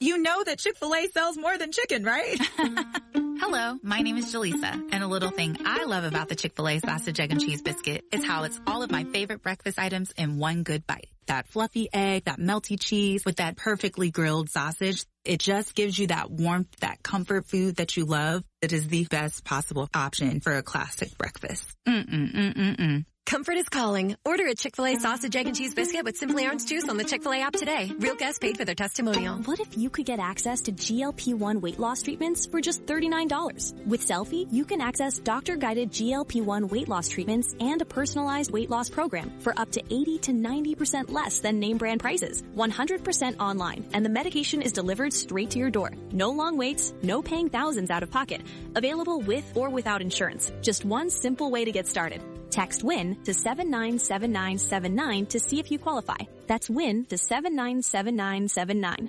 You know that Chick-fil-A sells more than chicken, right? Hello, my name is Jaleesa, and a little thing I love about the Chick-fil-A sausage, egg, and cheese biscuit is how it's all of my favorite breakfast items in one good bite. That fluffy egg, that melty cheese with that perfectly grilled sausage. It just gives you that warmth, that comfort food that you love. It is the best possible option for a classic breakfast. Comfort is calling. Order a Chick-fil-A sausage, egg, and cheese biscuit with Simply Orange Juice on the Chick-fil-A app today. Real guests paid for their testimonial. What if you could get access to GLP-1 weight loss treatments for just $39? With Selfie, you can access doctor-guided GLP-1 weight loss treatments and a personalized weight loss program for up to 80 to 90% less than name brand prices. 100% online, and the medication is delivered straight to your door. No long waits, no paying thousands out of pocket. Available with or without insurance. Just one simple way to get started. Text WIN to 797979 to see if you qualify. That's WIN to 797979.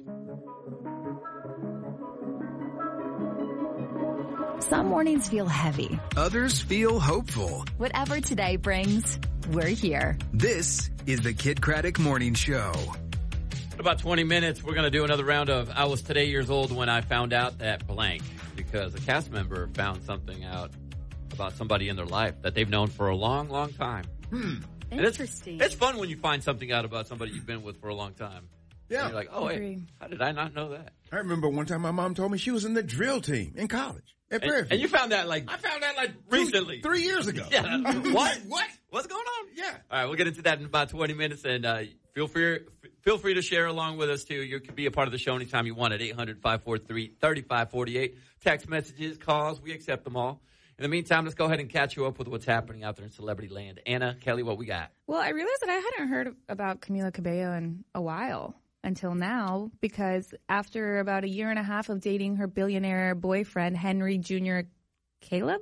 Some mornings feel heavy. Others feel hopeful. Whatever today brings, we're here. This is the Kid Craddock Morning Show. In about 20 minutes, we're going to do another round of I was today years old when I found out that blank, because a cast member found something out about somebody in their life that they've known for a long, long time. Interesting. It's fun when you find something out about somebody you've been with for a long time. Yeah. And you're like, oh, hey, how did I not know that? I remember one time my mom told me she was in the drill team in college at Fairfield. And you found that I found that recently. 3 years ago. Yeah. What? What? What's going on? Yeah. All right, we'll get into that in about 20 minutes, and feel free to share along with us, too. You can be a part of the show anytime you want at 800-543-3548. Text messages, calls, we accept them all. In the meantime, let's go ahead and catch you up with what's happening out there in celebrity land. Anna, Kelly, what we got? Well, I realized that I hadn't heard about Camila Cabello in a while until now, because after about a year and a half of dating her billionaire boyfriend, Henry Jr. Caleb?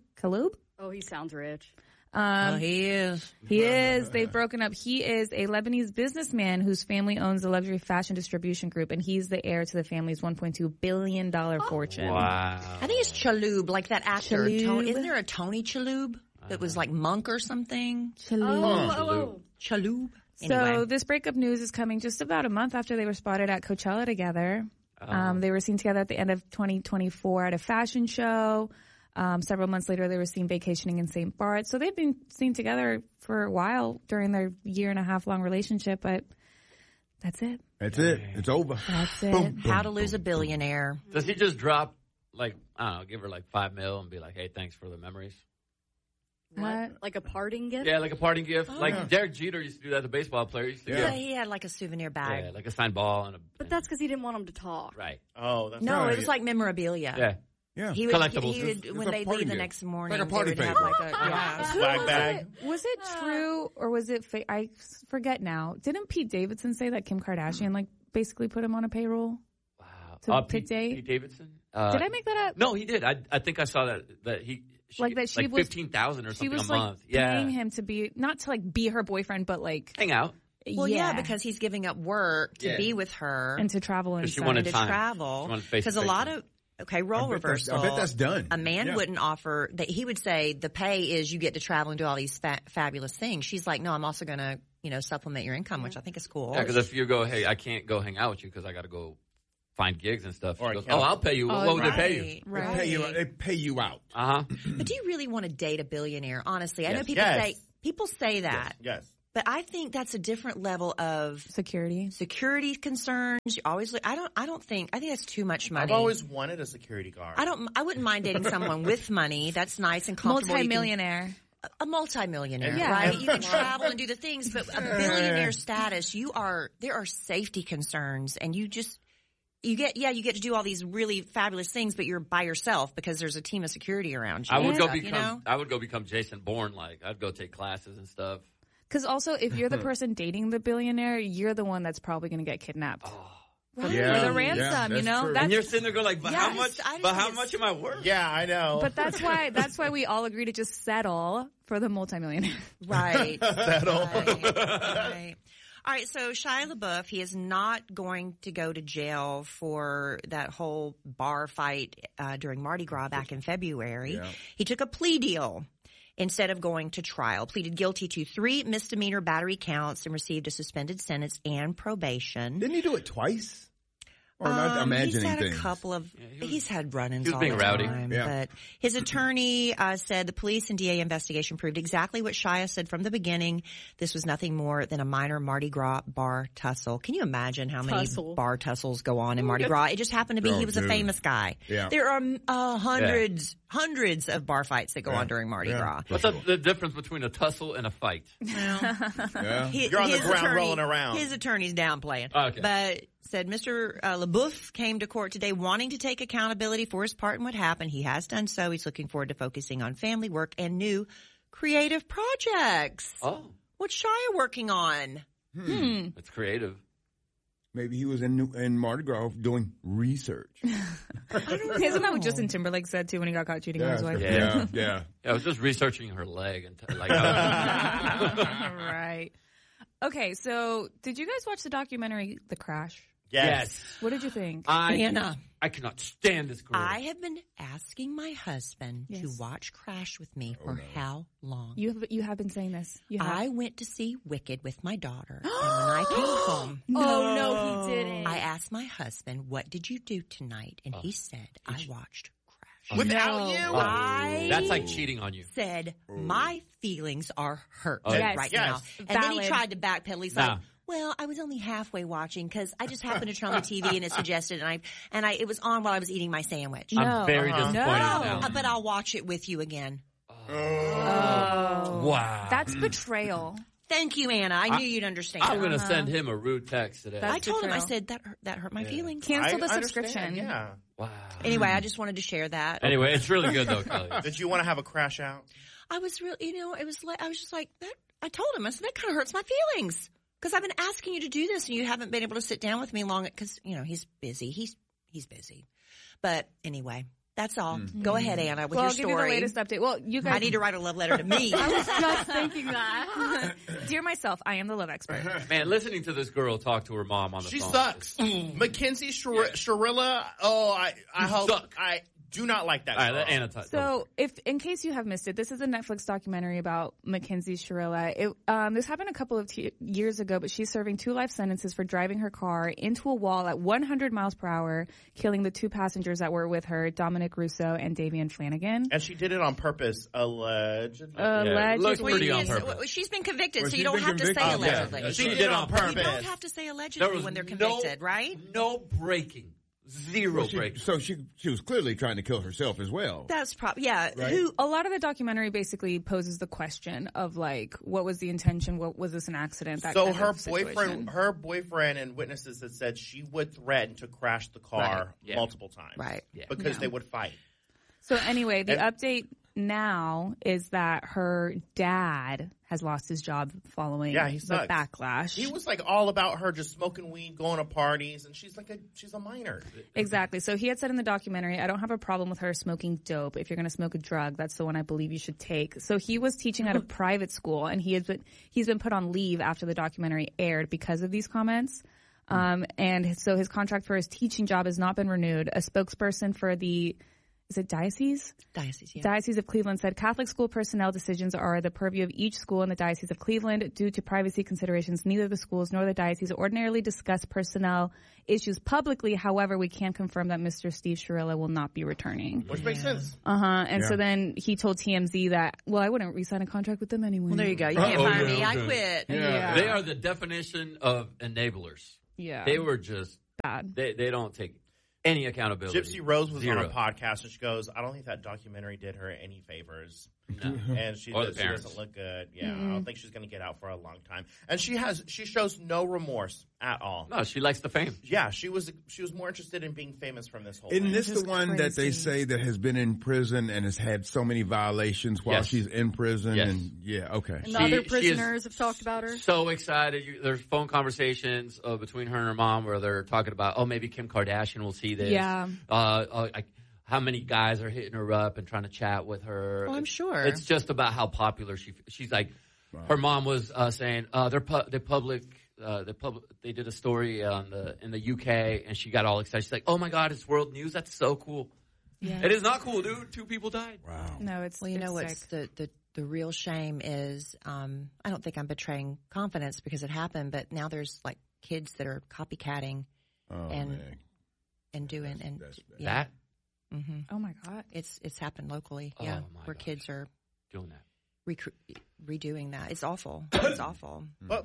Oh, he sounds rich. He is. He is. They've broken up. He is a Lebanese businessman whose family owns a luxury fashion distribution group, and he's the heir to the family's $1.2 billion fortune. Wow. I think it's Chalhoub, like that actor. Chalhoub. Isn't there a Tony Chalhoub that was like Monk or something? Chalhoub. Chalhoub. So Anyway. this breakup news is coming just about a month after they were spotted at Coachella together. They were seen together at the end of 2024 at a fashion show. Several months later, they were seen vacationing in St. Barts. So they've been seen together for a while during their year and a half long relationship, but that's it. That's it. It's over. That's it. Boom, How to Lose a Billionaire. Does he just drop, give her $5 million and be like, hey, thanks for the memories? What? Like a parting gift? Yeah, like a parting gift. Derek Jeter used to do that, the baseball player. He used to Yeah, he had like a souvenir bag. like a signed ball. But that's because he didn't want him to talk. Right. Oh, that's No, right. it was like memorabilia. Yeah. Yeah. He would, Collectibles. he would, It's when a they party leave the gift. next morning, Like a party they would favor. have like a swag bag. Was it true or was it fake? I forget now. Didn't Pete Davidson say that Kim Kardashian basically put him on a payroll? Wow. To date? Pete Davidson? Did I make that up? No, he did. I think I saw that she was $15,000 or She something was a month. Yeah. paying him to be not to be her boyfriend, but hang out. Well, yeah, because he's giving up work to be with her and to travel and she wanted to time. travel. She wanted face-to-face Because a lot of role reversal. I bet that's done. A man wouldn't offer that. He would say the pay is you get to travel and do all these fabulous things. She's like, no, I'm also going to supplement your income, which I think is cool. Yeah, because if you go, hey, I can't go hang out with you because I got to go find gigs and stuff. Or She goes, I'll pay you. What would they pay you? Right. They pay you out. But do you really want to date a billionaire? Honestly, I know Yes. people say that. Yes. But I think that's a different level of security concerns. You always look. I think that's too much money. I've always wanted a security guard. I wouldn't mind dating someone with money. That's nice and comfortable. Multi-millionaire. A multi-millionaire, Yeah. right? You can travel and do the things, but a billionaire status, there are safety concerns, and you get to do all these really fabulous things, but you're by yourself because there's a team of security around you. I would go become Jason Bourne. I'd go take classes and stuff. Because also, if you're the person dating the billionaire, you're the one that's probably going to get kidnapped. For the ransom, true. And you're sitting there going how much am I worth? Yeah, I know. But that's why we all agree to just settle for the multimillionaire. Right. Settle. Right. All right, so Shia LaBeouf, he is not going to go to jail for that whole bar fight during Mardi Gras back in February. Yeah. He took a plea deal instead of going to trial, pleaded guilty to 3 misdemeanor battery counts and received a suspended sentence and probation. Didn't he do it twice? Or not imagining he's had things. a couple of. He's had run-ins. He was being all the rowdy. time, Yeah. But his attorney said the police and DA investigation proved exactly what Shia said from the beginning. This was nothing more than a minor Mardi Gras bar tussle. Can you imagine how many bar tussles go on in Mardi Gras? It just happened to be he was a famous guy. Yeah. There are hundreds of bar fights that go on during Mardi Gras. What's the difference between a tussle and a fight? You're on the ground rolling around. His attorney's downplaying. Okay. But said Mr. LaBeouf came to court today wanting to take accountability for his part in what happened. He has done so. He's looking forward to focusing on family work and new creative projects. Oh. What's Shia working on? It's creative. Maybe he was in Mardi Gras doing research. Isn't that what Justin Timberlake said too when he got caught cheating on his wife? Yeah. I was just researching her leg and Right. Okay, so did you guys watch the documentary The Crash? Yes. What did you think? Anna, I cannot stand this girl. I have been asking my husband to watch Crash with me for how long? You have been saying this. I went to see Wicked with my daughter, and when I came home, Oh, no, he didn't. I asked my husband, "What did you do tonight?" And he said, "I watched Crash." Without you? That's like cheating on you. Said, "My feelings are hurt Yes, right yes. now." And then he Valid. tried to backpedal. He's Nah. like, "Well, I was only halfway watching because I just happened to turn on the TV and it suggested, and I it was on while I was eating my sandwich." I'm very disappointed now. But I'll watch it with you again. Wow. That's betrayal. Thank you, Anna. I knew you'd understand. I'm going to send him a rude text today. That's I told him, I betrayal. said that hurt my feelings. Cancel the I understand, subscription. Yeah. Wow. Anyway, I just wanted to share that. Anyway, it's really good though, Kelly. Did you want to have a crash out? I was really, it was like, I was just like, that. I told him, I said, that kind of hurts my feelings. Because I've been asking you to do this and you haven't been able to sit down with me long. Because, he's busy. He's busy. But anyway, that's all. Go ahead, Anna, with Well, your I'll give you the story. latest update. Well, you guys. I need to write a love letter to me. I was just thinking that. Dear myself, I am the love expert. Man, listening to this girl talk to her mom on the She phone. sucks. Mackenzie Shirilla. Oh, I hope. suck. I do not like that. All right, girl. let Anna talk. So, in case you have missed it, this is a Netflix documentary about Mackenzie Shirilla. This happened a couple of years ago, but she's serving 2 life sentences for driving her car into a wall at 100 miles per hour, killing the 2 passengers that were with her, Dominic Russo and Davian Flanagan. And she did it on purpose, allegedly. It looks Allegedly. pretty on purpose. She's been convicted, Well, so you she's don't been have to say convicted. allegedly. Yeah. She She did did it on on purpose. You purpose. don't have to say There allegedly was when they're convicted, right? No breaking. Zero breaking. So she was clearly trying to kill herself as well. That's probably, yeah. Right? A lot of the documentary basically poses the question of what was the intention? What was this an accident? That So kind her of situation. boyfriend and witnesses had said she would threaten to crash the car Right. Yeah. multiple times. Right. Because they would fight. So anyway, the And- update now is that her dad has lost his job following Yeah, he the sucks. backlash. He was like all about her just smoking weed, going to parties, and she's a minor. Exactly. So he had said in the documentary, I don't have a problem with her smoking dope. If you're going to smoke a drug, that's the one I believe you should take. So he was teaching at a private school, and he's been put on leave after the documentary aired because of these comments. And so his contract for his teaching job has not been renewed. A spokesperson for the is it diocese? Diocese, yeah. Diocese of Cleveland said Catholic school personnel decisions are the purview of each school in the Diocese of Cleveland. Due to privacy considerations, neither the schools nor the diocese ordinarily discuss personnel issues publicly. However, we can confirm that Mr. Steve Shirilla will not be returning. Which makes sense. And Yeah. so then he told TMZ that, well, I wouldn't re-sign a contract with them anyway. Well, there you go. You can't fire me. I okay. quit. Yeah. They are the definition of enablers. Yeah. They were just bad. They don't take any accountability. Gypsy Rose was Zero. on a podcast and she goes, I don't think that documentary did her any favors. No. And she Or the doesn't parents. look good. Yeah, I don't think she's going to get out for a long time. And she shows no remorse at all. No, she likes the fame. Yeah, she was more interested in being famous from this whole Isn't thing. this the one that they say that has been in prison and has had so many violations while Yes. she's in prison? Yes. And yeah, okay. And the other prisoners have talked about her. So excited. There's phone conversations between her and her mom where they're talking about, oh, maybe Kim Kardashian will see this. Yeah. How many guys are hitting her up and trying to chat with her? Oh, I'm sure. It's just about how popular she's like. Her mom was saying they did a story in the UK and she got all excited. She's like, oh my God, it's world news. That's so cool. Yeah. It is not cool, dude. 2 people died. Wow. No, it's Well, you know it's what's the real shame is I don't think I'm betraying confidence because it happened, but now there's like kids that are copycatting Oh, and man. doing and that. Mm-hmm. Oh my God, it's happened locally. Oh, yeah, my where gosh. kids are doing that. Redoing that. It's awful. It's awful. But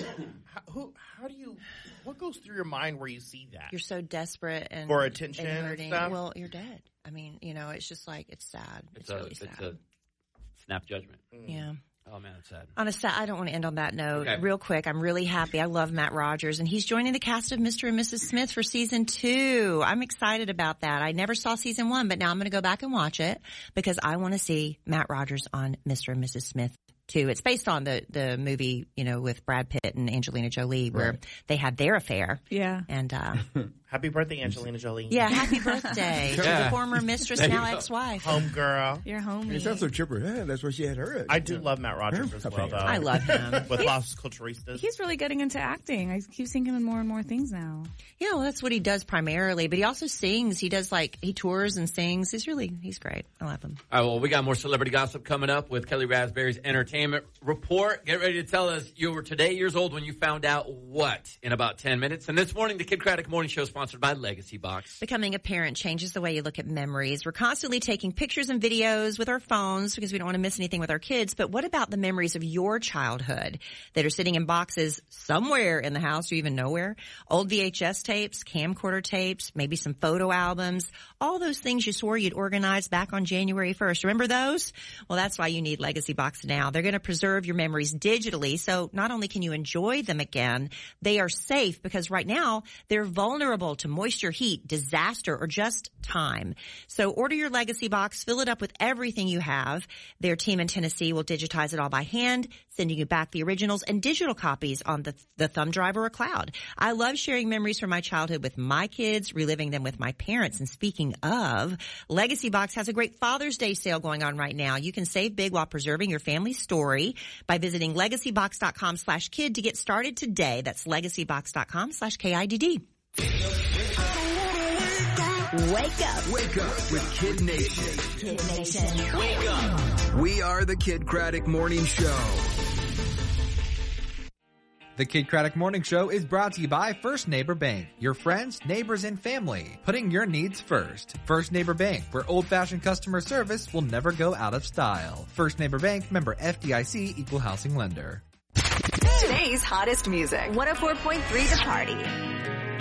how do you? What goes through your mind where you see that? You're so desperate and for attention and hurting. stuff? Well, you're dead. I mean, it's just like it's sad. It's really sad. It's a snap judgment. Yeah. Oh man, it's sad. I don't want to end on that note. Okay. Real quick, I'm really happy. I love Matt Rogers, and he's joining the cast of Mr. and Mrs. Smith for season 2. I'm excited about that. I never saw season 1, but now I'm going to go back and watch it because I want to see Matt Rogers on Mr. and Mrs. Smith 2. It's based on the movie, with Brad Pitt and Angelina Jolie, where they had their affair. Yeah. And happy birthday, Angelina Jolie. yeah, happy birthday to the former mistress, now ex-wife. Home girl. Your homie. It sounds so chipper. Yeah, that's what she had heard. I do love Matt Rogers as well, though. I love him. With Las Culturistas. He's really getting into acting. I keep seeing him in more and more things now. Yeah, well, that's what he does primarily, but he also sings. He does he tours and sings. He's great. I love him. All right, well, we got more celebrity gossip coming up with Kelly Raspberry's Entertainment Report. Get ready to tell us you were today years old when you found out what in about 10 minutes. And this morning, the Kid Craddock Morning Show sponsored by Legacy Box. Becoming a parent changes the way you look at memories. We're constantly taking pictures and videos with our phones because we don't want to miss anything with our kids. But what about the memories of your childhood that are sitting in boxes somewhere in the house or even nowhere? Old VHS tapes, camcorder tapes, maybe some photo albums, all those things you swore you'd organized back on January 1st. Remember those? Well, that's why you need Legacy Box now. They're going to preserve your memories digitally, so not only can you enjoy them again, they are safe because right now they're vulnerable to moisture, heat, disaster, or just time. So order your Legacy Box, fill it up with everything you have. Their team in Tennessee will digitize it all by hand, sending you back the originals and digital copies on the thumb drive or a cloud. I love sharing memories from my childhood with my kids, reliving them with my parents. And speaking of, Legacy Box has a great Father's Day sale going on right now. You can save big while preserving your family's story by visiting legacybox.com/kid to get started today. That's legacybox.com/KIDD. Wake up. Wake up with Kid Nation. Kid Nation. Wake up. We are the Kid Craddock Morning Show. The Kid Craddock Morning Show is brought to you by First Neighbor Bank. Your friends, neighbors, and family. Putting your needs first. First Neighbor Bank, where old-fashioned customer service will never go out of style. First Neighbor Bank, member FDIC, equal housing lender. Today's hottest music. 104.3 The Party.